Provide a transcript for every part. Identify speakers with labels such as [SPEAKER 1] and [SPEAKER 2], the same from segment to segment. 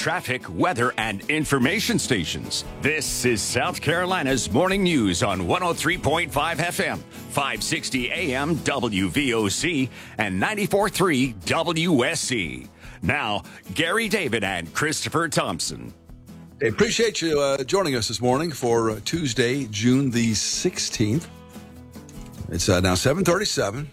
[SPEAKER 1] traffic, weather, and information stations. This is South Carolina's Morning News on 103.5 FM, 560 AM WVOC, and 94.3 WSC. Now, Gary David and Christopher Thompson.
[SPEAKER 2] Hey, appreciate you joining us this morning for Tuesday, June the 16th. It's now 7:37.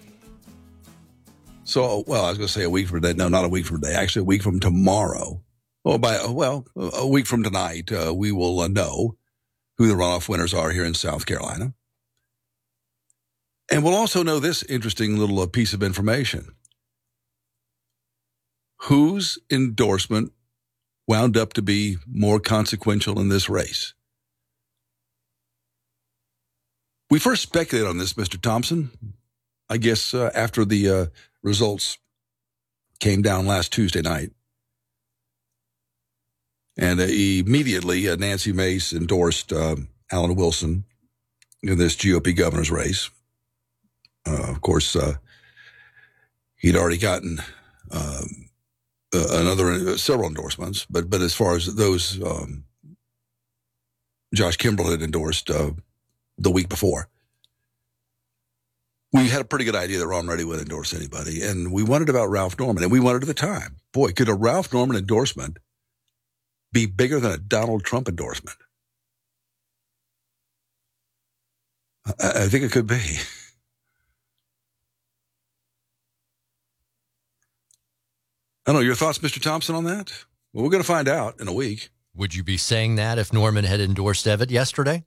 [SPEAKER 2] So, well, I was going to say a week from today. No, not a week from today. Actually, a week from tomorrow. A week from tonight, we will know who the runoff winners are here in South Carolina. And we'll also know this interesting little piece of information. Whose endorsement wound up to be more consequential in this race? We first speculated on this, Mr. Thompson, I guess after the results came down last Tuesday night. And immediately Nancy Mace endorsed Alan Wilson in this GOP governor's race. Of course, he'd already gotten several endorsements, but as far as those, Josh Kimbrell had endorsed the week before. We had a pretty good idea that Ron Ready would endorse anybody, and we wondered about Ralph Norman, and we wondered at the time, boy, could a Ralph Norman endorsement be bigger than a Donald Trump endorsement? I think it could be. I don't know, your thoughts, Mr. Thompson, on that? Well, we're going to find out in a week.
[SPEAKER 3] Would you be saying that if Norman had endorsed Evatt yesterday?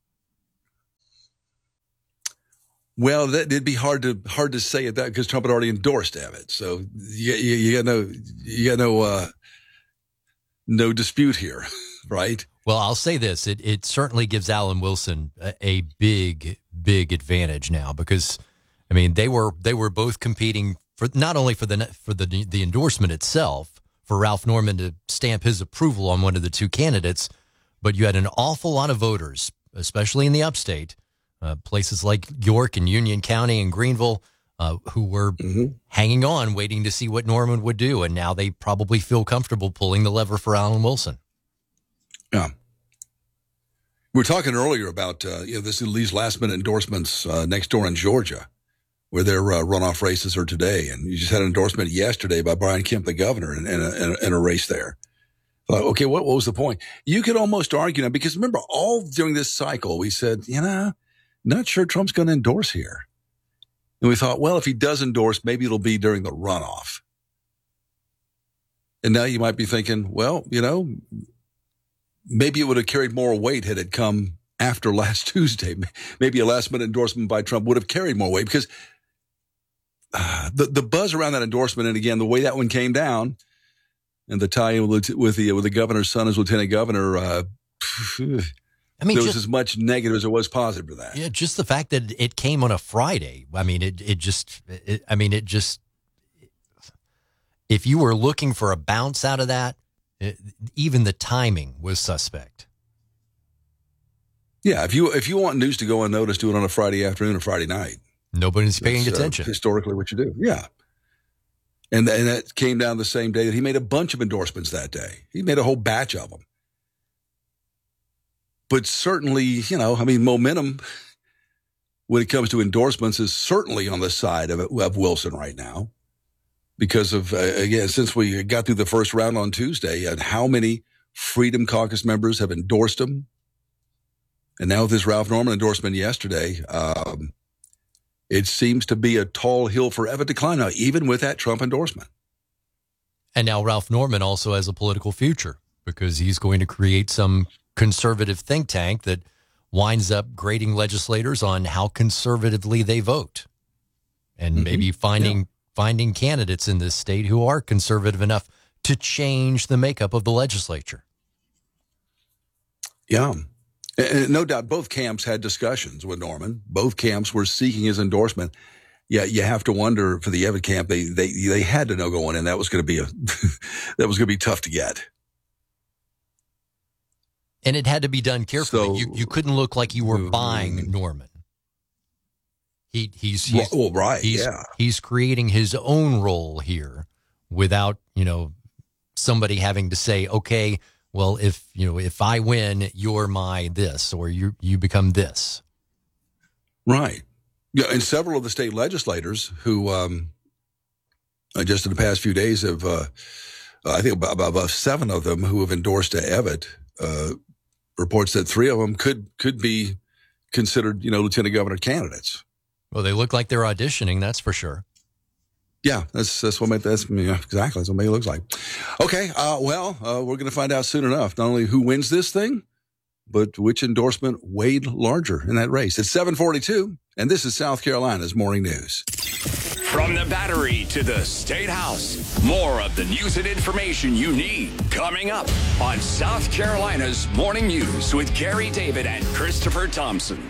[SPEAKER 2] Well, it'd be hard to say it that because Trump had already endorsed Evatt. So you got no dispute here, right?
[SPEAKER 3] Well, I'll say this: it certainly gives Alan Wilson a big advantage now because, I mean, they were both competing for not only for the endorsement itself, for Ralph Norman to stamp his approval on one of the two candidates, but you had an awful lot of voters, especially in the upstate. Places like York and Union County and Greenville, who were hanging on, waiting to see what Norman would do. And now they probably feel comfortable pulling the lever for Alan Wilson.
[SPEAKER 2] Yeah. We were talking earlier about these last-minute endorsements next door in Georgia, where their runoff races are today. And you just had an endorsement yesterday by Brian Kemp, the governor, in a race there. Okay, what was the point? You could almost argue now, because remember, all during this cycle, we said, not sure Trump's going to endorse here. And we thought, well, if he does endorse, maybe it'll be during the runoff. And now you might be thinking, well, maybe it would have carried more weight had it come after last Tuesday. Maybe a last-minute endorsement by Trump would have carried more weight because the buzz around that endorsement, and again, the way that one came down, and the tie-in with the governor's son as lieutenant governor, there was as much negative as there was positive to that.
[SPEAKER 3] Yeah, just the fact that it came on a Friday. I mean, it just. If you were looking for a bounce out of that, even the timing was suspect.
[SPEAKER 2] Yeah, if you want news to go unnoticed, do it on a Friday afternoon or Friday night.
[SPEAKER 3] Nobody's paying attention.
[SPEAKER 2] Historically, what you do, yeah. And that came down the same day that he made a bunch of endorsements that day. He made a whole batch of them. But certainly, momentum when it comes to endorsements is certainly on the side of Wilson right now. Because of, again, since we got through the first round on Tuesday, and how many Freedom Caucus members have endorsed him. And now with this Ralph Norman endorsement yesterday, it seems to be a tall hill for Evatt to climb now, even with that Trump endorsement.
[SPEAKER 3] And now Ralph Norman also has a political future because he's going to create some conservative think tank that winds up grading legislators on how conservatively they vote, and maybe finding candidates in this state who are conservative enough to change the makeup of the legislature.
[SPEAKER 2] Yeah. And no doubt both camps had discussions with Norman. Both camps were seeking his endorsement. Yeah, you have to wonder for the Evatt camp, they had to know going in that was going to be tough to get.
[SPEAKER 3] And it had to be done carefully. So, you couldn't look like you were buying Norman. He's creating his own role here without, somebody having to say, okay, well, if I win, you're my this, or you become this.
[SPEAKER 2] Right. Yeah, and several of the state legislators who just in the past few days have, I think about 7 of them who have endorsed Evett, reports that 3 of them could be considered, lieutenant governor candidates.
[SPEAKER 3] Well, they look like they're auditioning, that's for sure.
[SPEAKER 2] Yeah, that's exactly. That's what it looks like. Okay, we're going to find out soon enough, not only who wins this thing, but which endorsement weighed larger in that race. It's 7:42, and this is South Carolina's Morning News.
[SPEAKER 1] From the Battery to the State House, more of the news and information you need coming up on South Carolina's Morning News with Gary David and Christopher Thompson.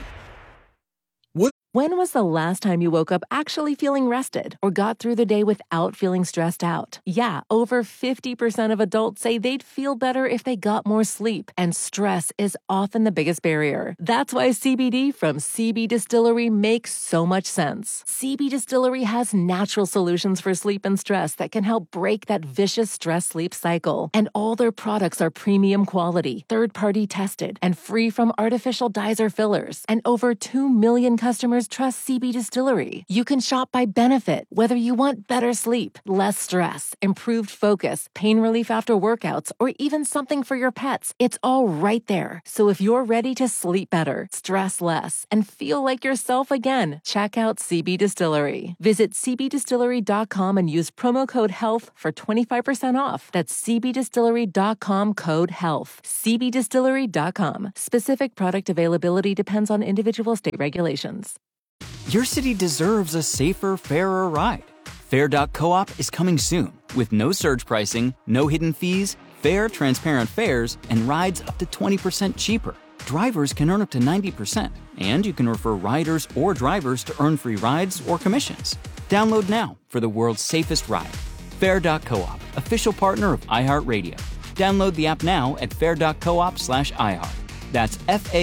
[SPEAKER 4] When was the last time you woke up actually feeling rested or got through the day without feeling stressed out? Yeah, over 50% of adults say they'd feel better if they got more sleep, and stress is often the biggest barrier. That's why CBD from CB Distillery makes so much sense. CB Distillery has natural solutions for sleep and stress that can help break that vicious stress-sleep cycle. And all their products are premium quality, third-party tested, and free from artificial dyes or fillers. And over 2 million customers trust CB Distillery. You can shop by benefit, whether you want better sleep, less stress, improved focus, pain relief after workouts, or even something for your pets. It's all right there. So if you're ready to sleep better, stress less, and feel like yourself again, check out CB Distillery. Visit cbdistillery.com and use promo code HEALTH for 25% off. That's cbdistillery.com, code HEALTH. cbdistillery.com. Specific product availability depends on individual state regulations.
[SPEAKER 5] Your city deserves a safer, fairer ride. Fair.coop is coming soon with no surge pricing, no hidden fees, fair, transparent fares, and rides up to 20% cheaper. Drivers can earn up to 90%, and you can refer riders or drivers to earn free rides or commissions. Download now for the world's safest ride. Fair.coop, official partner of iHeartRadio. Download the app now at fair.coop/iHeart. That's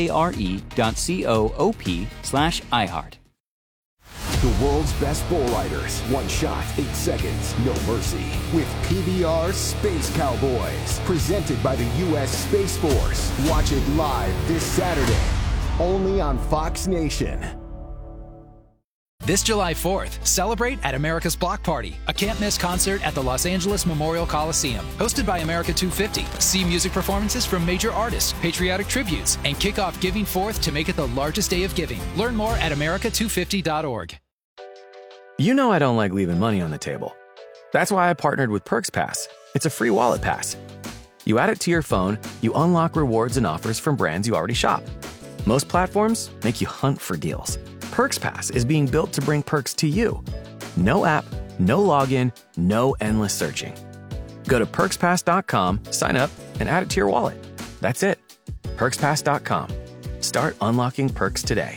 [SPEAKER 5] FARE.coop/iHeart.
[SPEAKER 6] The world's best bull riders. One shot, 8 seconds, no mercy. With PBR Space Cowboys. Presented by the U.S. Space Force. Watch it live this Saturday. Only on Fox Nation.
[SPEAKER 7] This July 4th, celebrate at America's Block Party, a can't-miss concert at the Los Angeles Memorial Coliseum. Hosted by America 250, see music performances from major artists, patriotic tributes, and kick off Giving Forth to make it the largest day of giving. Learn more at america250.org.
[SPEAKER 8] You know I don't like leaving money on the table. That's why I partnered with Perks Pass. It's a free wallet pass. You add it to your phone, you unlock rewards and offers from brands you already shop. Most platforms make you hunt for deals. Perks Pass is being built to bring perks to you. No app, no login, no endless searching. Go to perkspass.com, sign up, and add it to your wallet. That's it. Perkspass.com. Start unlocking perks today.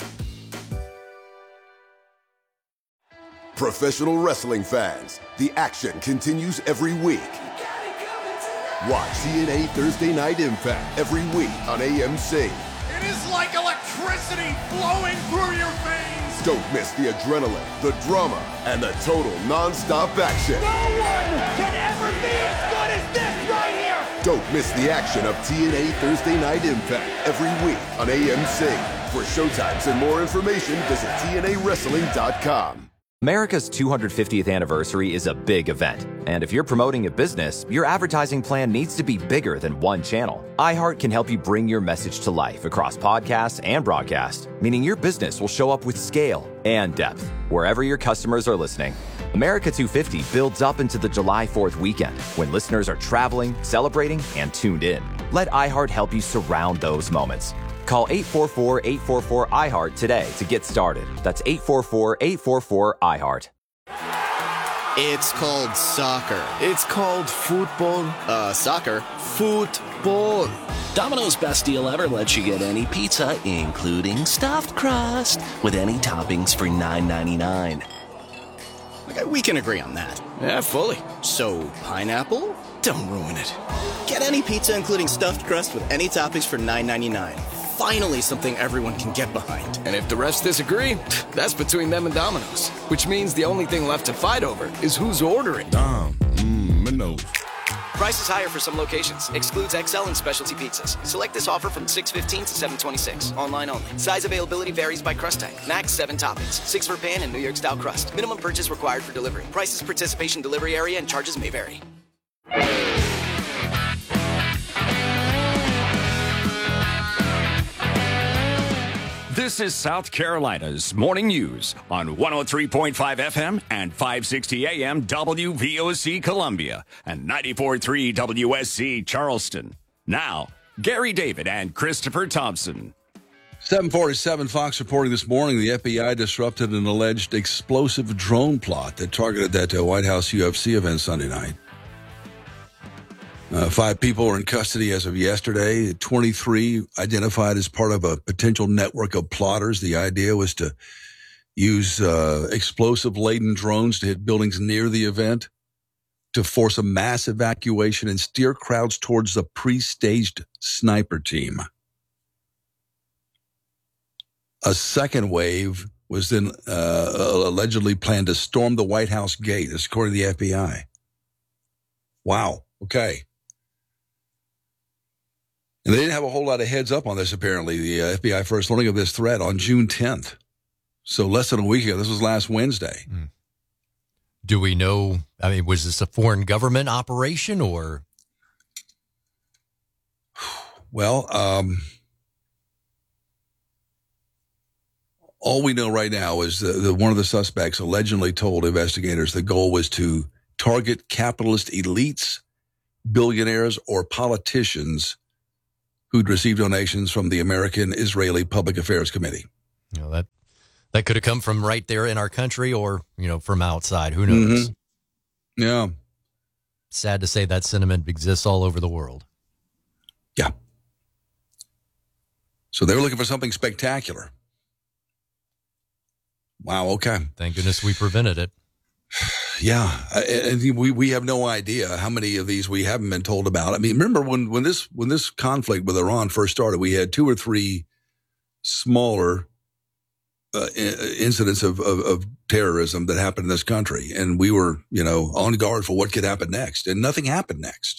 [SPEAKER 6] Professional wrestling fans, the action continues every week. Watch TNA Thursday Night Impact every week on AMC.
[SPEAKER 9] It is like electricity flowing through your veins.
[SPEAKER 6] Don't miss the adrenaline, the drama, and the total non-stop action.
[SPEAKER 9] No one can ever be as good as this right here.
[SPEAKER 6] Don't miss the action of TNA Thursday Night Impact every week on AMC. For showtimes and more information, visit TNAWrestling.com.
[SPEAKER 10] America's 250th anniversary is a big event, and if you're promoting a business, your advertising plan needs to be bigger than one channel. iHeart can help you bring your message to life across podcasts and broadcast, meaning your business will show up with scale and depth wherever your customers are listening. America 250 builds up into the July 4th weekend when listeners are traveling, celebrating, and tuned in. Let iHeart help you surround those moments. Call 844-844-iHeart today to get started. That's 844-844-iHeart.
[SPEAKER 11] It's called soccer. It's called football. Soccer. Football.
[SPEAKER 12] Domino's best deal ever lets you get any pizza, including stuffed crust, with any toppings for $9.99.
[SPEAKER 11] Okay, we can agree on that.
[SPEAKER 12] Yeah, fully.
[SPEAKER 11] So, pineapple? Don't ruin it. Get any pizza, including stuffed crust, with any toppings for $9.99. Finally, something everyone can get behind.
[SPEAKER 12] And if the refs disagree, that's between them and Domino's. Which means the only thing left to fight over is who's ordering.
[SPEAKER 13] Domino's.
[SPEAKER 11] Price is higher for some locations. Excludes XL and specialty pizzas. Select this offer from $6.15 to $7.26. Online only. Size availability varies by crust type. Max 7 toppings. 6 for pan and New York style crust. Minimum purchase required for delivery. Prices, participation, delivery area, and charges may vary.
[SPEAKER 1] This is South Carolina's Morning News on 103.5 FM and 560 AM WVOC Columbia and 94.3 WSC Charleston. Now, Gary David and Christopher Thompson.
[SPEAKER 2] 747 Fox reporting this morning the FBI disrupted an alleged explosive drone plot that targeted that White House UFC event Sunday night. 5 people are in custody as of yesterday. 23 identified as part of a potential network of plotters. The idea was to use explosive-laden drones to hit buildings near the event, to force a mass evacuation and steer crowds towards the pre-staged sniper team. A second wave was then allegedly planned to storm the White House gate, according to the FBI. Wow. Okay. And they didn't have a whole lot of heads up on this, apparently. The FBI first learning of this threat on June 10th. So less than a week ago. This was last Wednesday.
[SPEAKER 3] Do we know, I mean, was this a foreign government operation or?
[SPEAKER 2] Well, all we know right now is that one of the suspects allegedly told investigators the goal was to target capitalist elites, billionaires, or politicians who'd received donations from the American-Israeli Public Affairs Committee.
[SPEAKER 3] You know, that could have come from right there in our country or, you know, from outside. Who knows?
[SPEAKER 2] Mm-hmm. Yeah.
[SPEAKER 3] Sad to say that sentiment exists all over the world.
[SPEAKER 2] Yeah. So they were looking for something spectacular. Wow, okay.
[SPEAKER 3] Thank goodness we prevented it.
[SPEAKER 2] Yeah, and we have no idea how many of these we haven't been told about. I mean, remember when this conflict with Iran first started, we had 2 or 3 smaller incidents of terrorism that happened in this country, and we were, you know, on guard for what could happen next, and nothing happened next.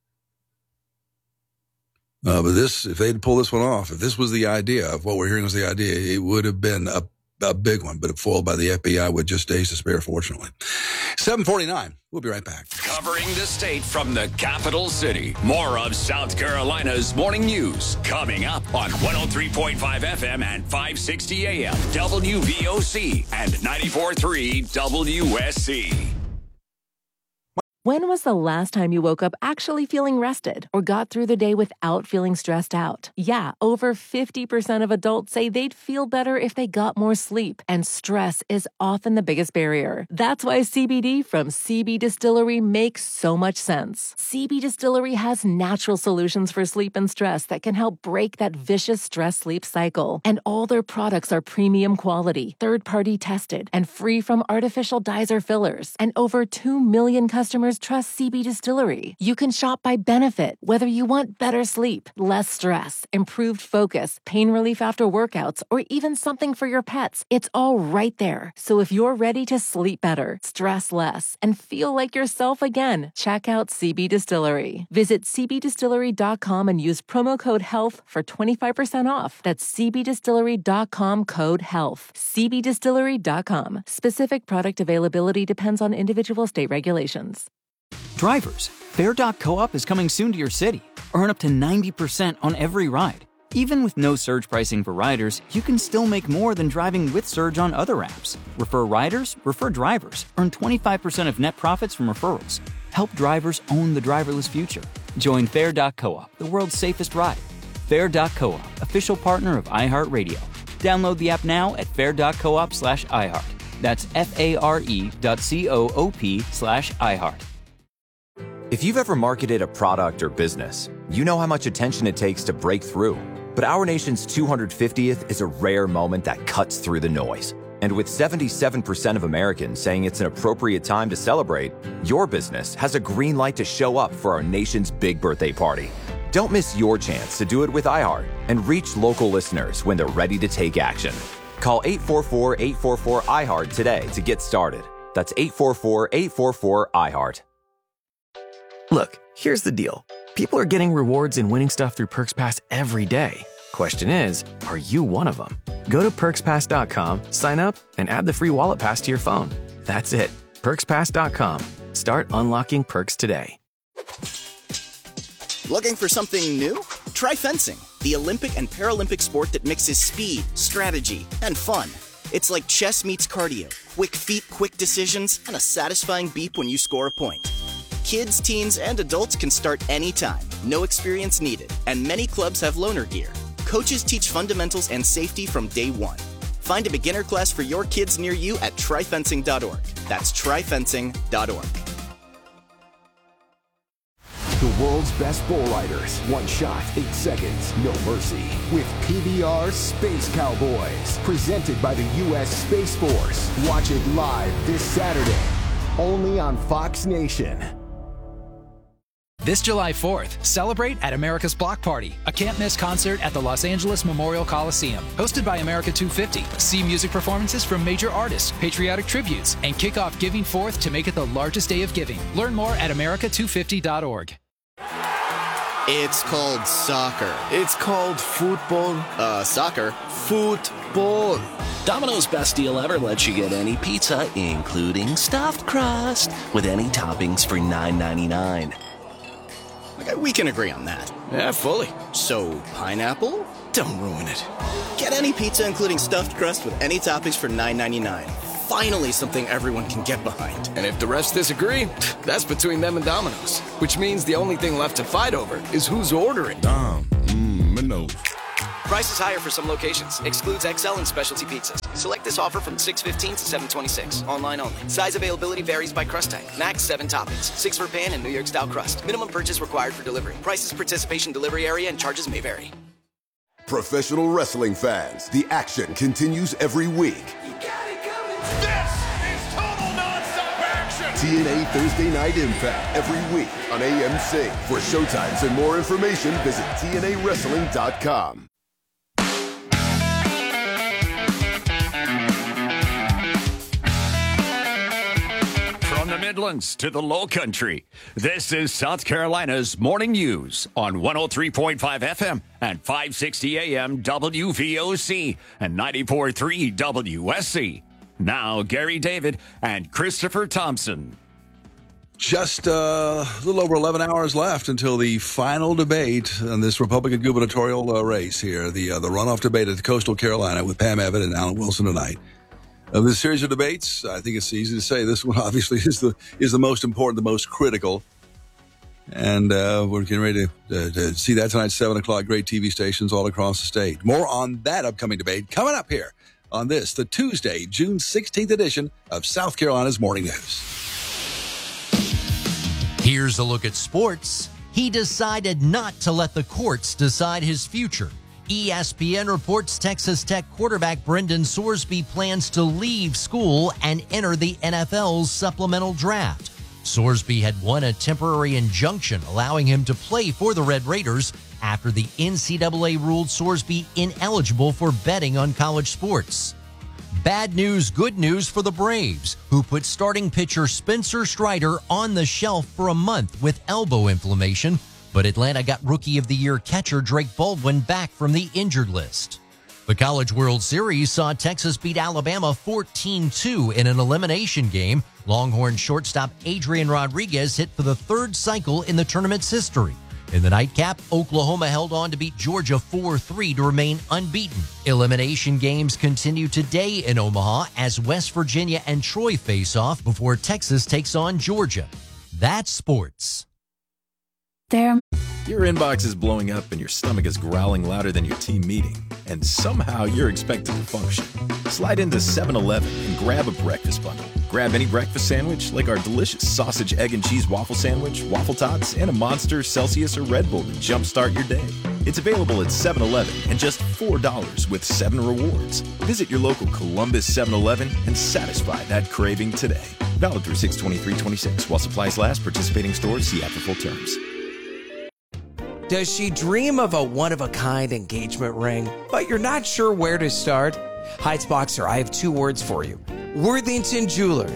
[SPEAKER 2] But this, if they'd pull this one off, if this was the idea of what we're hearing was the idea, it would have been a big one, but foiled by the FBI with just days to spare, fortunately. 7:49. We'll be right back.
[SPEAKER 1] Covering the state from the capital city. More of South Carolina's Morning News coming up on 103.5 FM and 560 AM WVOC and 94.3 WSC.
[SPEAKER 4] When was the last time you woke up actually feeling rested or got through the day without feeling stressed out? Yeah, over 50% of adults say they'd feel better if they got more sleep, and stress is often the biggest barrier. That's why CBD from CB Distillery makes so much sense. CB Distillery has natural solutions for sleep and stress that can help break that vicious stress-sleep cycle. And all their products are premium quality, third-party tested, and free from artificial dyes or fillers. And over 2 million customers trust CB Distillery. You can shop by benefit, whether you want better sleep, less stress, improved focus, pain relief after workouts, or even something for your pets. It's all right there. So if you're ready to sleep better, stress less, and feel like yourself again, check out CB Distillery. Visit cbdistillery.com and use promo code HEALTH for 25% off. That's cbdistillery.com, code HEALTH. cbdistillery.com. Specific product availability depends on individual state regulations.
[SPEAKER 5] Drivers, Fair.coop is coming soon to your city. Earn up to 90% on every ride. Even with no surge pricing for riders, you can still make more than driving with Surge on other apps. Refer riders, refer drivers. Earn 25% of net profits from referrals. Help drivers own the driverless future. Join Fair.coop, the world's safest ride. Fair.coop, official partner of iHeartRadio. Download the app now at fair.coop/iHeart. That's FARE.coop/iHeart.
[SPEAKER 10] If you've ever marketed a product or business, you know how much attention it takes to break through. But our nation's 250th is a rare moment that cuts through the noise. And with 77% of Americans saying it's an appropriate time to celebrate, your business has a green light to show up for our nation's big birthday party. Don't miss your chance to do it with iHeart and reach local listeners when they're ready to take action. Call 844-844-iHeart today to get started. That's 844-844-iHeart.
[SPEAKER 8] Look, here's the deal. People are getting rewards and winning stuff through Perks Pass every day. Question is, are you one of them? Go to PerksPass.com, sign up, and add the free Wallet Pass to your phone. That's it. PerksPass.com. Start unlocking perks today.
[SPEAKER 11] Looking for something new? Try fencing, the Olympic and Paralympic sport that mixes speed, strategy, and fun. It's like chess meets cardio. Quick feet, quick decisions, and a satisfying beep when you score a point. Kids, teens, and adults can start anytime. No experience needed. And many clubs have loaner gear. Coaches teach fundamentals and safety from day one. Find a beginner class for your kids near you at tryfencing.org. That's tryfencing.org.
[SPEAKER 6] The world's best bull riders. 1 shot, 8 seconds, no mercy. With PBR Space Cowboys. Presented by the U.S. Space Force. Watch it live this Saturday. Only on Fox Nation.
[SPEAKER 7] This July 4th, celebrate at America's Block Party, a can't-miss concert at the Los Angeles Memorial Coliseum. Hosted by America 250. See music performances from major artists, patriotic tributes, and kick off Giving Forth to make it the largest day of giving. Learn more at America250.org.
[SPEAKER 11] It's called soccer.
[SPEAKER 12] It's called football.
[SPEAKER 11] Soccer.
[SPEAKER 12] Football. Domino's best deal ever lets you get any pizza, including stuffed crust, with any toppings for $9.99.
[SPEAKER 11] Okay, we can agree on that.
[SPEAKER 12] Yeah, fully.
[SPEAKER 11] So, pineapple?
[SPEAKER 12] Don't ruin it.
[SPEAKER 11] Get any pizza, including stuffed crust, with any toppings for $9.99. Finally, something everyone can get behind.
[SPEAKER 13] And if the refs disagree, that's between them and Domino's. Which means the only thing left to fight over is who's ordering.
[SPEAKER 9] Domino's.
[SPEAKER 11] Price is higher for some locations. Excludes XL and specialty pizzas. Select this offer from 6/15 to 7/26. Online only. Size availability varies by crust type. Max 7 toppings. 6 for pan and New York style crust. Minimum purchase required for delivery. Prices, participation, delivery area, and charges may vary.
[SPEAKER 6] Professional wrestling fans, the action continues every week.
[SPEAKER 9] This is total non-stop action.
[SPEAKER 6] TNA Thursday Night Impact every week on AMC. For showtimes and more information, visit TNAWrestling.com.
[SPEAKER 1] From the Midlands to the Low Country, this is South Carolina's Morning News on 103.5 FM and 560 AM WVOC and 94.3 WSC. Now, Gary David and Christopher Thompson.
[SPEAKER 2] Just a little over 11 hours left until the final debate on this Republican gubernatorial race here, the runoff debate at the Coastal Carolina with Pam Evan and Alan Wilson tonight. Of this series of debates, I think it's easy to say this one obviously is the most important, the most critical. And we're getting ready to see that tonight, 7 o'clock, great TV stations all across the state. More on that upcoming debate coming up here on this, the Tuesday, June 16th edition of South Carolina's Morning News.
[SPEAKER 3] Here's a look at sports. He decided not to let the courts decide his future. ESPN reports Texas Tech quarterback Brendan Sorsby plans to leave school and enter the NFL's supplemental draft. Sorsby had won a temporary injunction allowing him to play for the Red Raiders after the NCAA ruled Sorsby ineligible for betting on college sports. Bad news, good news for the Braves, who put starting pitcher Spencer Strider on the shelf for a month with elbow inflammation, but Atlanta got Rookie of the Year catcher Drake Baldwin back from the injured list. The College World Series saw Texas beat Alabama 14-2 in an elimination game. Longhorn shortstop Adrian Rodriguez hit for the third cycle in the tournament's history. In the nightcap, Oklahoma held on to beat Georgia 4-3 to remain unbeaten. Elimination games continue today in Omaha as West Virginia and Troy face off before Texas takes on Georgia. That's sports.
[SPEAKER 14] There.
[SPEAKER 15] Your inbox is blowing up and your stomach is growling louder than your team meeting, and somehow you're expected to function. Slide into 7-Eleven and grab a breakfast bundle. Grab any breakfast sandwich like our delicious sausage, egg, and cheese waffle sandwich, waffle tots, and a Monster, Celsius, or Red Bull to jumpstart your day. It's available at 7-Eleven and just $4 with 7 rewards. Visit your local Columbus 7-Eleven and satisfy that craving today. Valid through 6/23/26 while supplies last. Participating stores see after full terms.
[SPEAKER 16] Does she dream of a one-of-a-kind engagement ring, but you're not sure where to start? Heights Boxer, I have 2 words for you. Worthington Jewelers.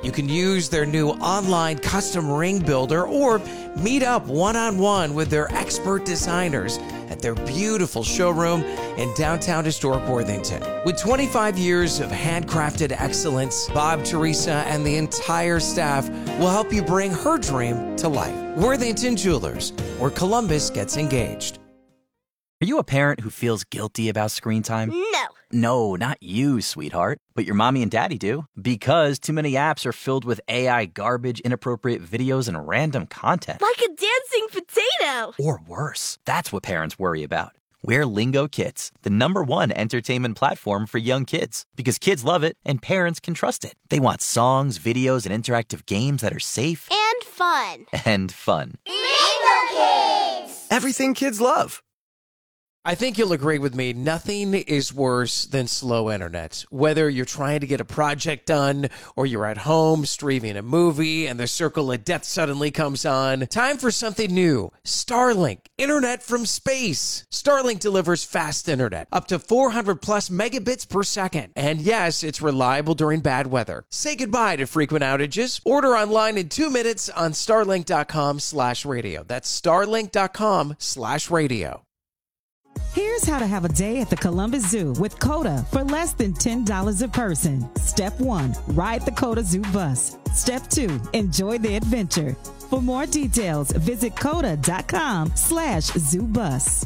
[SPEAKER 16] You can use their new online custom ring builder or meet up one-on-one with their expert designers at their beautiful showroom in downtown historic Worthington. With 25 years of handcrafted excellence, Bob, Teresa, and the entire staff will help you bring her dream to life. Worthington Jewelers, where Columbus gets engaged.
[SPEAKER 5] Are you a parent who feels guilty about screen time?
[SPEAKER 17] No.
[SPEAKER 5] No, not you, sweetheart. But your mommy and daddy do. Because too many apps are filled with AI garbage, inappropriate videos, and random content.
[SPEAKER 17] Like a dancing potato.
[SPEAKER 5] Or worse. That's what parents worry about. We're Lingo Kids, the #1 entertainment platform for young kids. Because kids love it and parents can trust it. They want songs, videos, and interactive games that are safe.
[SPEAKER 17] And fun.
[SPEAKER 5] And fun.
[SPEAKER 17] Lingo Kids!
[SPEAKER 5] Everything kids love.
[SPEAKER 16] I think you'll agree with me, nothing is worse than slow internet. Whether you're trying to get a project done or you're at home streaming a movie and the circle of death suddenly comes on, time for something new. Starlink, internet from space. Starlink delivers fast internet, up to 400 plus megabits per second. And yes, it's reliable during bad weather. Say goodbye to frequent outages. Order online in 2 minutes on starlink.com/radio. That's starlink.com/radio.
[SPEAKER 18] Here's how to have a day at the Columbus Zoo with COTA for less than $10 a person. Step 1, ride the COTA Zoo bus. Step 2, enjoy the adventure. For more details, visit COTA.com/zoobus.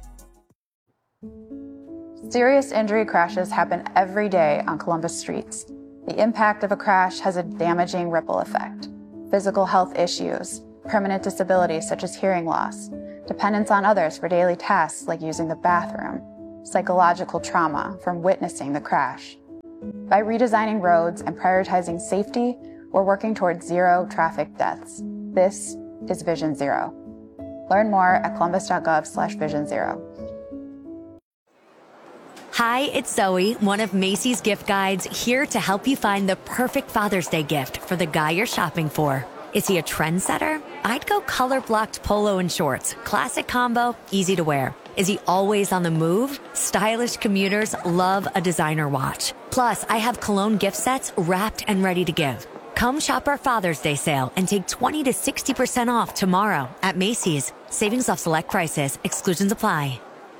[SPEAKER 19] Serious injury crashes happen every day on Columbus streets. The impact of a crash has a damaging ripple effect. Physical health issues, permanent disabilities such as hearing loss, dependence on others for daily tasks like using the bathroom, psychological trauma from witnessing the crash. By redesigning roads and prioritizing safety, we're working towards zero traffic deaths. This is Vision Zero. Learn more at columbus.gov/Vision Zero.
[SPEAKER 20] Hi, it's Zoe, one of Macy's gift guides, here to help you find the perfect Father's Day gift for the guy you're shopping for. Is he a trendsetter? I'd go color-blocked polo and shorts. Classic combo, easy to wear. Is he always on the move? Stylish commuters love a designer watch. Plus, I have cologne gift sets wrapped and ready to give. Come shop our Father's Day sale and take 20 to 60% off tomorrow at Macy's. Savings off select prices. Exclusions apply.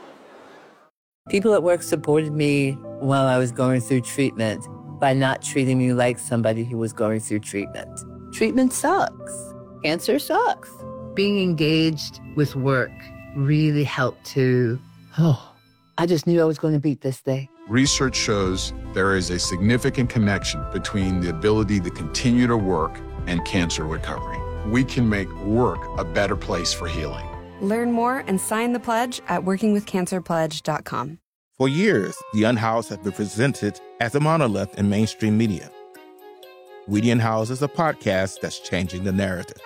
[SPEAKER 21] People at work supported me while I was going through treatment by not treating me like somebody who was going through treatment. Treatment sucks. Cancer sucks. Being engaged with work really helped to, I just knew I was going to beat this thing.
[SPEAKER 22] Research shows there is a significant connection between the ability to continue to work and cancer recovery. We can make work a better place for healing.
[SPEAKER 23] Learn more and sign the pledge at workingwithcancerpledge.com.
[SPEAKER 24] For years, The Unhoused has been presented as a monolith in mainstream media. We the Unhoused is a podcast that's changing the narrative.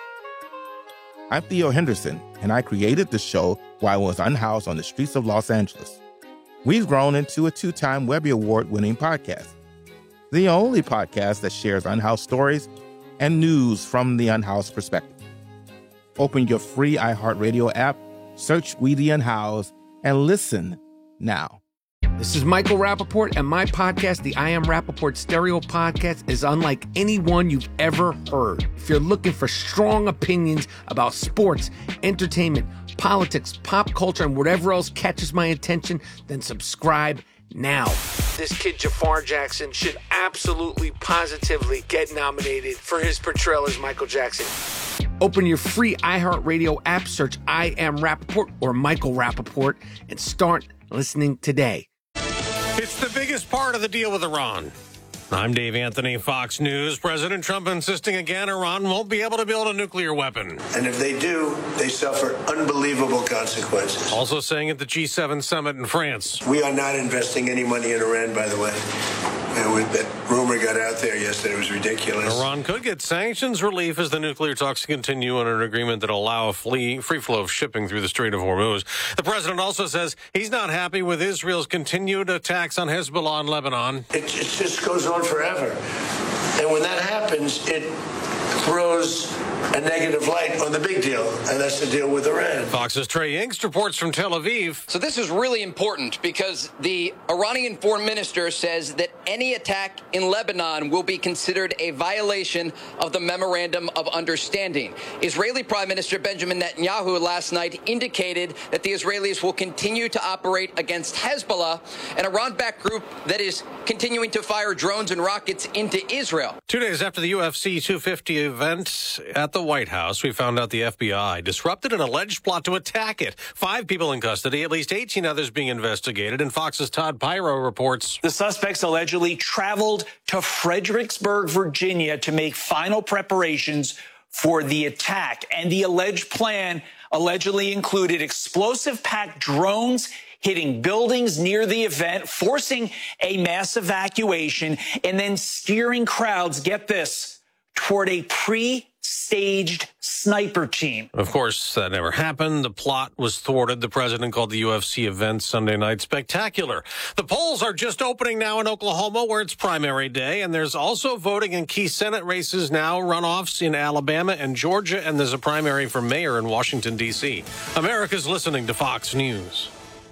[SPEAKER 24] I'm Theo Henderson, and I created the show while I was unhoused on the streets of Los Angeles. We've grown into a 2-time Webby Award-winning podcast, the only podcast that shares unhoused stories and news from the unhoused perspective. Open your free iHeartRadio app, search We the Unhoused, and listen now.
[SPEAKER 25] This is Michael Rappaport, and my podcast, the I Am Rappaport Stereo Podcast, is unlike any one you've ever heard. If you're looking for strong opinions about sports, entertainment, politics, pop culture, and whatever else catches my attention, then subscribe now. This kid, Jafar Jackson, should absolutely, positively get nominated for his portrayal as Michael Jackson. Open your free iHeartRadio app, search I Am Rappaport or Michael Rappaport, and start listening today.
[SPEAKER 26] It's the biggest part of the deal with Iran. I'm Dave Anthony, Fox News. President Trump insisting again Iran won't be able to build a nuclear weapon.
[SPEAKER 27] And if they do, they suffer unbelievable consequences.
[SPEAKER 26] Also saying at the G7 summit in France.
[SPEAKER 27] We are not investing any money in Iran, by the way. That rumor got out there yesterday. It was ridiculous.
[SPEAKER 26] Iran could get sanctions relief as the nuclear talks continue on an agreement that will allow a free flow of shipping through the Strait of Hormuz. The president also says he's not happy with Israel's continued attacks on Hezbollah in Lebanon.
[SPEAKER 27] It just goes on forever. And when that happens, it throws a negative light on the big deal, and that's the deal with Iran.
[SPEAKER 26] Fox's Trey Yingst reports from Tel Aviv.
[SPEAKER 4] So this is really important because the Iranian foreign minister says that any attack in Lebanon will be considered a violation of the Memorandum of Understanding. Israeli Prime Minister Benjamin Netanyahu last night indicated that the Israelis will continue to operate against Hezbollah, an Iran-backed group that is continuing to fire drones and rockets into Israel.
[SPEAKER 26] 2 days after the UFC 250 event at the White House, we found out the FBI disrupted an alleged plot to attack it. 5 people in custody, at least 18 others being investigated, and Fox's Todd Pyro reports.
[SPEAKER 7] The suspects allegedly traveled to Fredericksburg, Virginia to make final preparations for the attack. And the alleged plan allegedly included explosive-packed drones hitting buildings near the event, forcing a mass evacuation, and then steering crowds, get this, toward a pre-staged sniper team.
[SPEAKER 26] Of course, that never happened. The plot was thwarted. The president called the UFC event Sunday night spectacular. The polls are just opening now in Oklahoma, where it's primary day, and there's also voting in key Senate races now, runoffs in Alabama and Georgia, and there's a primary for mayor in Washington, D.C. America's listening to Fox News.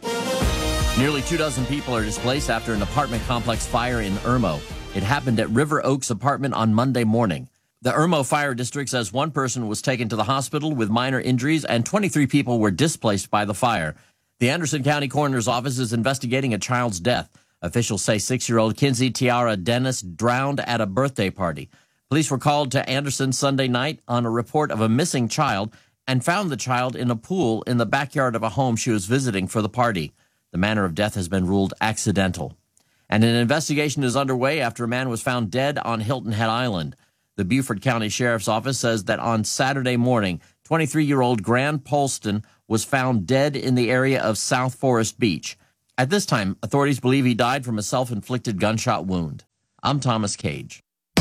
[SPEAKER 8] Nearly 24 people are displaced after an apartment complex fire in Irmo. It happened at River Oaks apartment on Monday morning. The Irmo Fire District says one person was taken to the hospital with minor injuries and 23 people were displaced by the fire. The Anderson County Coroner's Office is investigating a child's death. Officials say 6-year-old Kinsey Tiara Dennis drowned at a birthday party. Police were called to Anderson Sunday night on a report of a missing child and found the child in a pool in the backyard of a home she was visiting for the party. The manner of death has been ruled accidental. And an investigation is underway after a man was found dead on Hilton Head Island. The Beaufort County Sheriff's Office says that on Saturday morning, 23-year-old Grant Polston was found dead in the area of South Forest Beach. At this time, authorities believe he died from a self-inflicted gunshot wound. I'm Thomas Cage.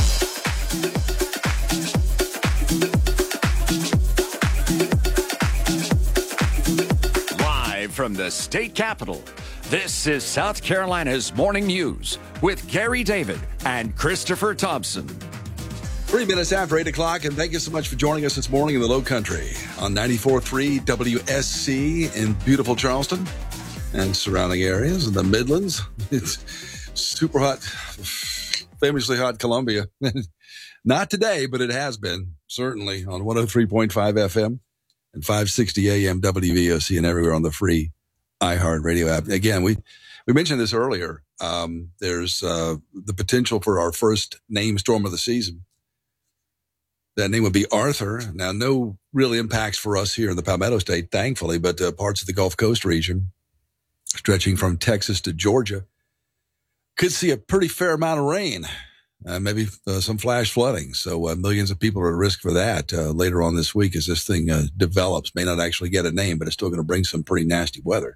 [SPEAKER 1] From the state capitol, this is South Carolina's Morning News with Gary David and Christopher Thompson.
[SPEAKER 2] 3 minutes after 8 o'clock, and thank you so much for joining us this morning in the Low Country on 94.3 WSC in beautiful Charleston and surrounding areas in the Midlands. It's super hot, famously hot Columbia. Not today, but it has been, certainly, on 103.5 FM. And 560 AM WVOC and everywhere on the free iHeartRadio app. Again, we mentioned this earlier. There's the potential for our first name storm of the season. That name would be Arthur. Now, no real impacts for us here in the Palmetto State, thankfully, but parts of the Gulf Coast region, stretching from Texas to Georgia, could see a pretty fair amount of rain. Maybe some flash flooding. So millions of people are at risk for that later on this week as this thing develops. May not actually get a name, but it's still going to bring some pretty nasty weather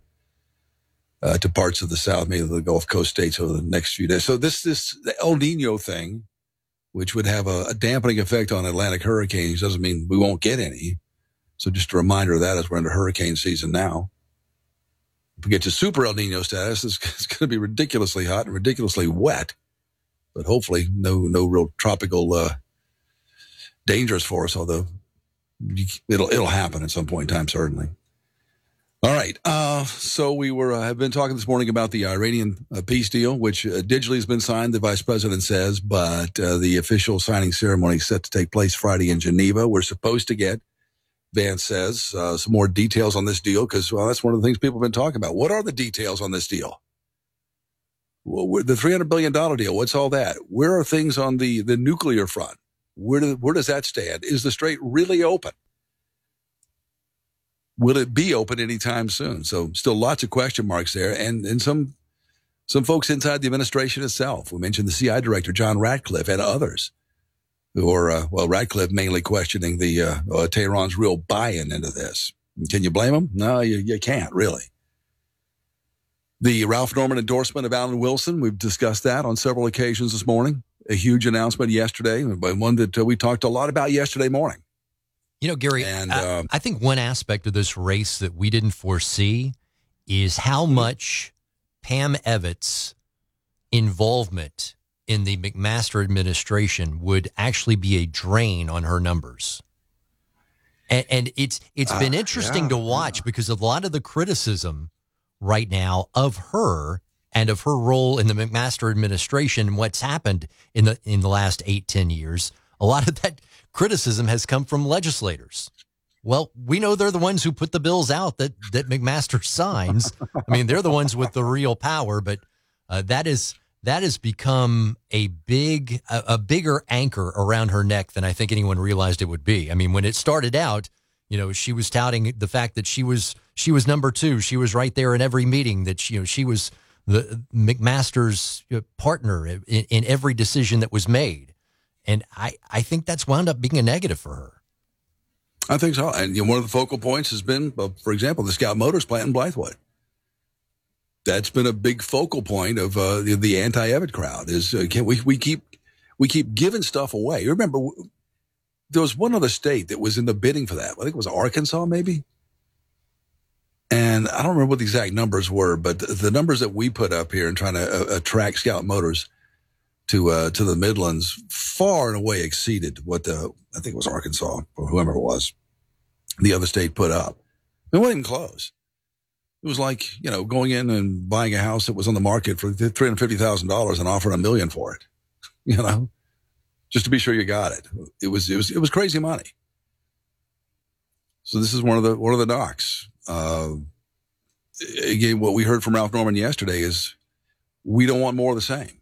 [SPEAKER 2] to parts of the South, maybe the Gulf Coast states over the next few days. So this the El Nino thing, which would have a dampening effect on Atlantic hurricanes, doesn't mean we won't get any. So just a reminder of that as we're into hurricane season now. If we get to super El Nino status, it's going to be ridiculously hot and ridiculously wet. But hopefully no real tropical dangers for us, although it'll happen at some point in time, certainly. All right. So we have been talking this morning about the Iranian peace deal, which digitally has been signed, the vice president says, but the official signing ceremony is set to take place Friday in Geneva. We're supposed to get, Vance says, some more details on this deal because, well, that's one of the things people have been talking about. What are the details on this deal? Well, the $300 billion deal, what's all that? Where are things on the nuclear front? Where does that stand? Is the strait really open? Will it be open anytime soon? So still lots of question marks there. And some folks inside the administration itself. We mentioned the CI director, John Ratcliffe, and others who are, Ratcliffe mainly questioning the Tehran's real buy-in into this. Can you blame him? No, you can't, really. The Ralph Norman endorsement of Alan Wilson, we've discussed that on several occasions this morning. A huge announcement yesterday, but one that we talked a lot about yesterday morning.
[SPEAKER 3] You know, Gary, and, I think one aspect of this race that we didn't foresee is how much Pam Evans' involvement in the McMaster administration would actually be a drain on her numbers. And it's been interesting to watch because of a lot of the criticism right now of her and of her role in the McMaster administration and what's happened in the last 8-10 years. A lot of that criticism has come from legislators. Well, we know they're the ones who put the bills out that McMaster signs. I mean, they're the ones with the real power, but that has become a bigger anchor around her neck than I think anyone realized it would be. I mean, when it started out, she was touting the fact that she was number 2. She was right there in every meeting, that she was the McMaster's partner in every decision that was made. And I think that's wound up being a negative for her.
[SPEAKER 2] I think so. And one of the focal points has been, for example, the Scout Motors plant in Blythewood. That's been a big focal point of the anti-Evitt crowd. Is we keep giving stuff away. You remember, there was one other state that was in the bidding for that. I think it was Arkansas, maybe. And I don't remember what the exact numbers were, but the numbers that we put up here and trying to attract Scout Motors to the Midlands far and away exceeded what I think it was Arkansas or whoever it was, the other state put up. It wasn't even close. It was like, going in and buying a house that was on the market for $350,000 and offering $1 million for it, just to be sure you got it. It was crazy money. So this is one of the knocks. Again, what we heard from Ralph Norman yesterday is we don't want more of the same.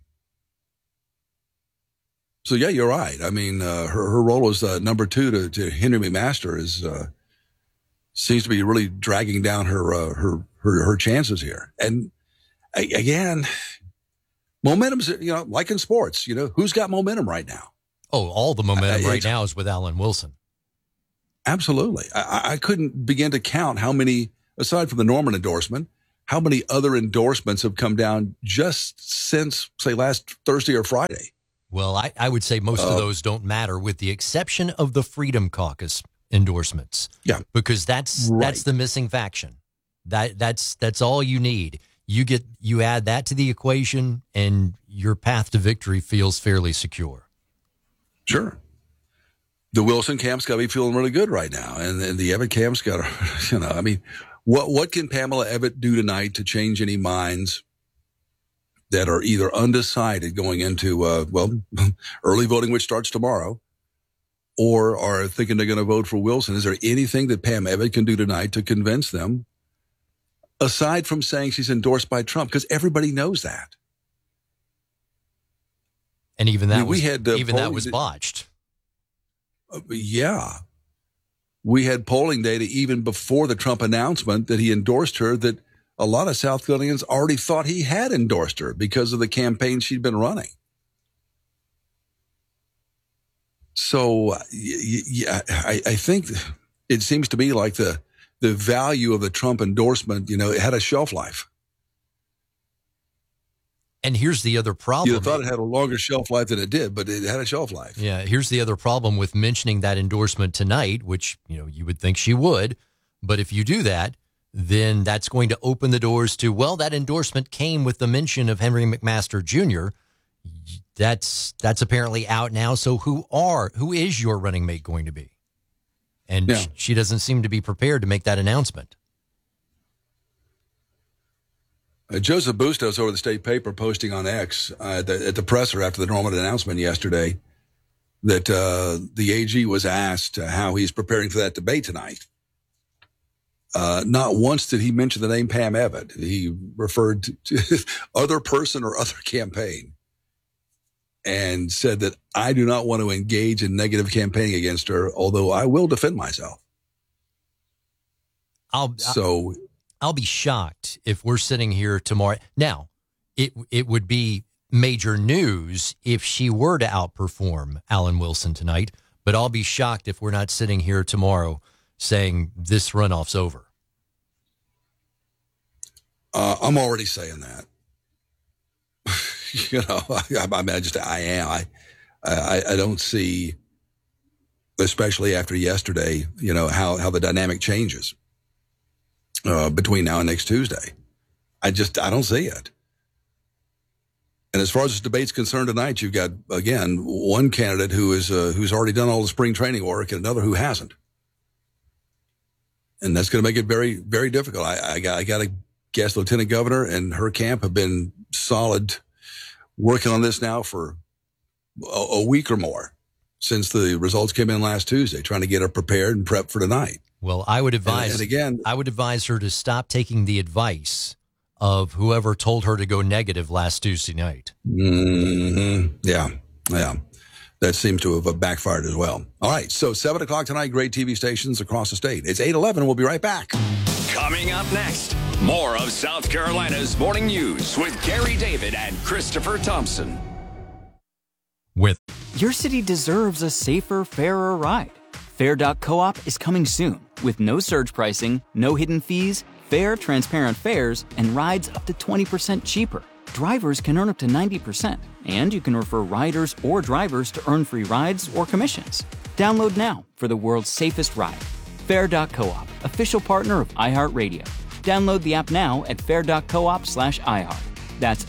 [SPEAKER 2] So yeah, you're right. I mean, her role as number 2 to Henry McMaster seems to be really dragging down her chances here. And again, momentum's, like in sports, who's got momentum right now?
[SPEAKER 3] Oh, all the momentum right now is with Alan Wilson.
[SPEAKER 2] Absolutely. I couldn't begin to count how many, aside from the Norman endorsement, how many other endorsements have come down just since, say, last Thursday or Friday.
[SPEAKER 3] Well, I would say most of those don't matter, with the exception of the Freedom Caucus endorsements.
[SPEAKER 2] Yeah,
[SPEAKER 3] because that's the missing faction. That's all you need. You add that to the equation, and your path to victory feels fairly secure.
[SPEAKER 2] Sure. The Wilson camp's got to be feeling really good right now, and the Evitt camp's got to, I mean, what can Pamela Evitt do tonight to change any minds that are either undecided going into, early voting, which starts tomorrow, or are thinking they're going to vote for Wilson? Is there anything that Pam Evitt can do tonight to convince them, aside from saying she's endorsed by Trump? Because everybody knows that.
[SPEAKER 3] And even that that was botched.
[SPEAKER 2] Yeah. We had polling data even before the Trump announcement that he endorsed her that a lot of South Carolinians already thought he had endorsed her because of the campaign she'd been running. So, yeah, I think it seems to be like the value of the Trump endorsement, it had a shelf life.
[SPEAKER 3] And here's the other problem.
[SPEAKER 2] You thought it had a longer shelf life than it did, but it had a shelf life.
[SPEAKER 3] Yeah, here's the other problem with mentioning that endorsement tonight, which, you would think she would. But if you do that, then that's going to open the doors to, that endorsement came with the mention of Henry McMaster Jr. That's apparently out now. So who is your running mate going to be? And she doesn't seem to be prepared to make that announcement.
[SPEAKER 2] Joseph Bustos over the State Paper posting on X at the presser after the Norman announcement yesterday that the AG was asked how he's preparing for that debate tonight. Not once did he mention the name Pam Evitt. He referred to other person or other campaign and said that I do not want to engage in negative campaigning against her, although I will defend myself.
[SPEAKER 3] I'll be shocked if we're sitting here tomorrow. Now, it would be major news if she were to outperform Alan Wilson tonight, but I'll be shocked if we're not sitting here tomorrow saying this runoff's over.
[SPEAKER 2] I'm already saying that. I am. I don't see, especially after yesterday, how the dynamic changes between now and next Tuesday. I don't see it. And as far as this debate's concerned tonight, you've got, again, one candidate who's already done all the spring training work and another who hasn't. And that's going to make it very, very difficult. I got to guess Lieutenant Governor and her camp have been solid working on this now for a week or more since the results came in last Tuesday, trying to get her prepared and prepped for tonight.
[SPEAKER 3] Well, I would advise, I would advise her to stop taking the advice of whoever told her to go negative last Tuesday night.
[SPEAKER 2] Mm-hmm. Yeah. That seemed to have backfired as well. All right, so 7 o'clock tonight, great TV stations across the state. It's 8:11. We'll be right back.
[SPEAKER 1] Coming up next, more of South Carolina's Morning News with Gary David and Christopher Thompson.
[SPEAKER 5] Your city deserves a safer, fairer ride. Fair.coop is coming soon with no surge pricing, no hidden fees, fair, transparent fares, and rides up to 20% cheaper. Drivers can earn up to 90%, and you can refer riders or drivers to earn free rides or commissions. Download now for the world's safest ride. Fair.coop, official partner of iHeartRadio. Download the app now at fair.coop/iHeart. That's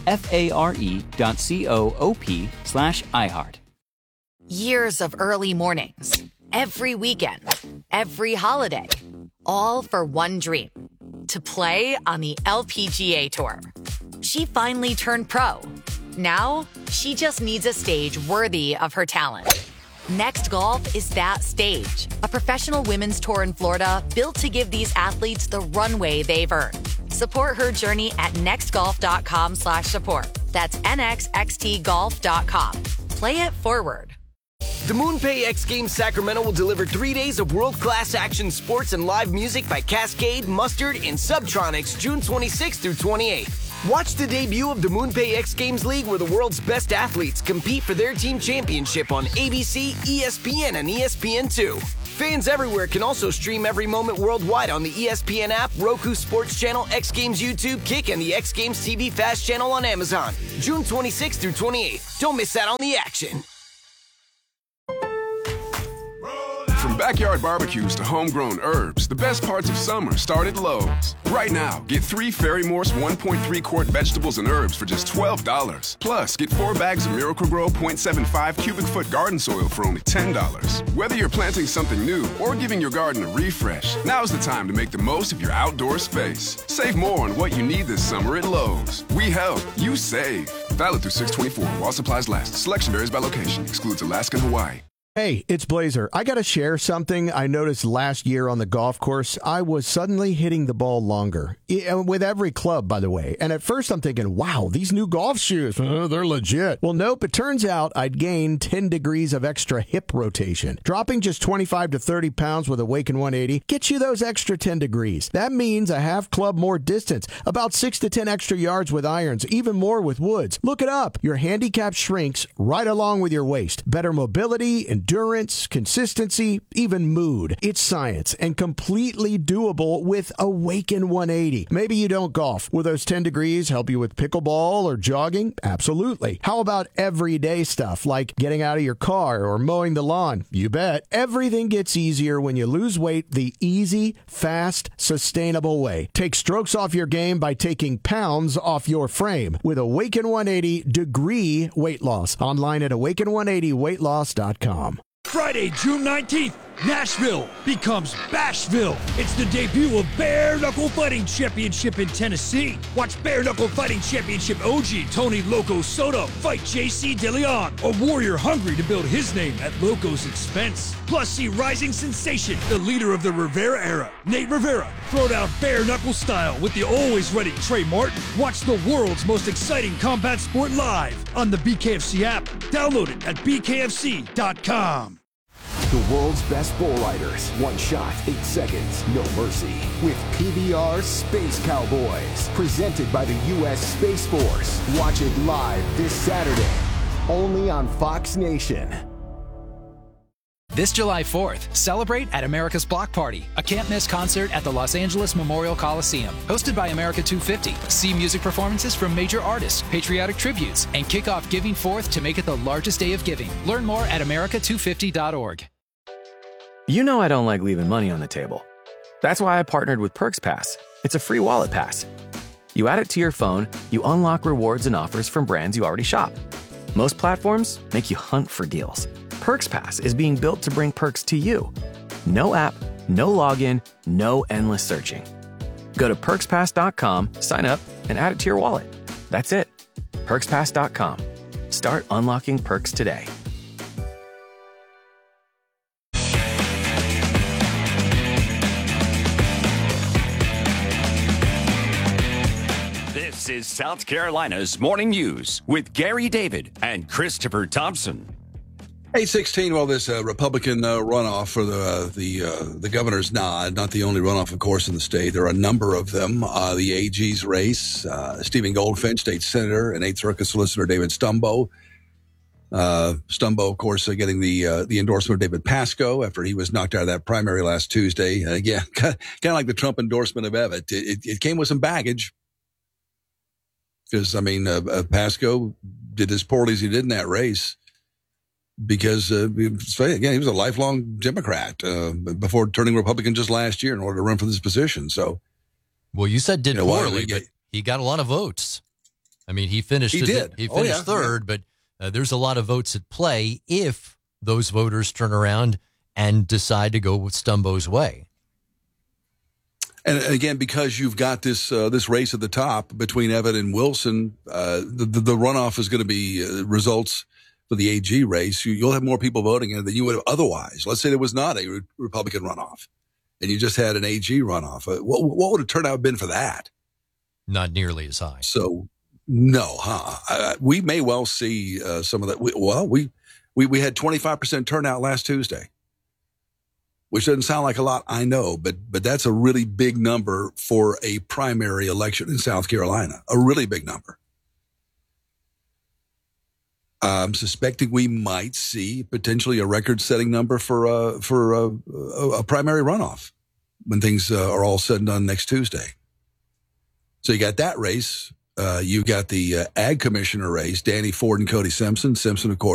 [SPEAKER 5] FARE.coop/iHeart.
[SPEAKER 6] Years of early mornings, every weekend, every holiday, all for one dream, to play on the LPGA Tour. She finally turned pro. Now, she just needs a stage worthy of her talent. Next Golf is that stage, a professional women's tour in Florida built to give these athletes the runway they've earned. Support her journey at nextgolf.com/support. That's nxxtgolf.com. Play it forward.
[SPEAKER 9] The MoonPay X Games Sacramento will deliver 3 days of world-class action sports and live music by Cascade, Mustard, and Subtronics June 26th through 28th. Watch the debut of the MoonPay X Games League, where the world's best athletes compete for their team championship on ABC, ESPN, and ESPN2. Fans everywhere can also stream every moment worldwide on the ESPN app, Roku Sports Channel, X Games YouTube, Kick, and the X Games TV Fast Channel on Amazon. June 26th through 28th. Don't miss out on the action.
[SPEAKER 10] From backyard barbecues to homegrown herbs, the best parts of summer start at Lowe's. Right now, get 3 Ferry Morse 1.3 quart vegetables and herbs for just $12. Plus, get 4 bags of Miracle-Gro 0.75 cubic foot garden soil for only $10. Whether you're planting something new or giving your garden a refresh, now's the time to make the most of your outdoor space. Save more on what you need this summer at Lowe's. We help, you save. Valid through 6/24 while supplies last. Selection varies by location. Excludes Alaska and Hawaii.
[SPEAKER 11] Hey, it's Blazer. I got to share something I noticed last year on the golf course. I was suddenly hitting the ball longer, with every club, by the way. And at first I'm thinking, wow, these new golf shoes, they're legit. Well, nope, it turns out I'd gained 10 degrees of extra hip rotation. Dropping just 25 to 30 pounds with Awaken 180 gets you those extra 10 degrees. That means a half club more distance, about 6 to 10 extra yards with irons, even more with woods. Look it up. Your handicap shrinks right along with your waist. Better mobility, endurance, consistency, even mood. It's science and completely doable with Awaken 180. Maybe you don't golf. Will those 10 degrees help you with pickleball or jogging? Absolutely. How about everyday stuff like getting out of your car or mowing the lawn? You bet. Everything gets easier when you lose weight the easy, fast, sustainable way. Take strokes off your game by taking pounds off your frame with Awaken 180 Degree Weight Loss. Online at awaken180weightloss.com.
[SPEAKER 12] Friday, June 19th, Nashville becomes Bashville. It's the debut of Bare Knuckle Fighting Championship in Tennessee. Watch Bare Knuckle Fighting Championship OG Tony Loco Soto fight JC DeLeon, a warrior hungry to build his name at Loco's expense. Plus, see rising sensation, the leader of the Rivera era, Nate Rivera, throw down bare knuckle style with the always ready Trey Martin. Watch the world's most exciting combat sport live on the BKFC app. Download it at bkfc.com.
[SPEAKER 13] The world's best bull riders. One shot, 8 seconds, no mercy. With PBR Space Cowboys. Presented by the U.S. Space Force. Watch it live this Saturday. Only on Fox Nation.
[SPEAKER 14] This July 4th, celebrate at America's Block Party, a can't-miss concert at the Los Angeles Memorial Coliseum. Hosted by America 250. See music performances from major artists, patriotic tributes, and kick off Giving Forth to make it the largest day of giving. Learn more at america250.org.
[SPEAKER 28] You know I don't like leaving money on the table. That's why I partnered with Perks Pass. It's a free wallet pass. You add it to your phone, you unlock rewards and offers from brands you already shop. Most platforms make you hunt for deals. Perks Pass is being built to bring perks to you. No app, No login, no endless searching. Go to perkspass.com, sign up, and add it to your wallet. That's it. Perkspass.com. Start unlocking perks today.
[SPEAKER 1] This is South Carolina's Morning News with Gary David and Christopher Thompson.
[SPEAKER 2] 8:16. Well, this Republican runoff for the governor's not the only runoff, of course, in the state. There are a number of them. The AG's race, Stephen Goldfinch, state senator, and 8th Circuit Solicitor David Stumbo. Stumbo, of course, getting the endorsement of David Pascoe after he was knocked out of that primary last Tuesday. And again, kind of like the Trump endorsement of Evett, it came with some baggage. Because, I mean, Pascoe did as poorly as he did in that race because, again, he was a lifelong Democrat before turning Republican just last year in order to run for this position. So,
[SPEAKER 3] well, you said did poorly, but he got a lot of votes. I mean, he finished third, but there's a lot of votes at play if those voters turn around and decide to go with Stumbo's way.
[SPEAKER 2] And again, because you've got this race at the top between Evett and Wilson, the runoff is going to be results for the AG race. You'll have more people voting in it than you would have otherwise. Let's say there was not a Republican runoff, and you just had an AG runoff. What would the turnout been for that?
[SPEAKER 3] Not nearly as high.
[SPEAKER 2] So, no, we may well see some of that. We had 25% turnout last Tuesday. Which doesn't sound like a lot, I know, but that's a really big number for a primary election in South Carolina, a really big number. I'm suspecting we might see potentially a record-setting number for a primary runoff when things are all said and done next Tuesday. So you got that race. You got the Ag Commissioner race, Danny Ford and Cody Simpson. Simpson, of course,